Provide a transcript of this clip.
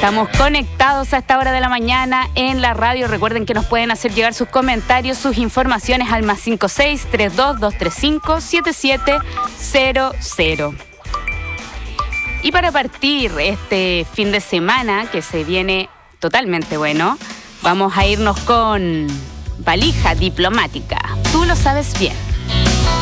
Estamos conectados a esta hora de la mañana en la radio. Recuerden que nos pueden hacer llegar sus comentarios, sus informaciones al +56 32 235 7700. Y para partir este fin de semana, que se viene totalmente bueno, vamos a irnos con valija diplomática. Tú lo sabes bien.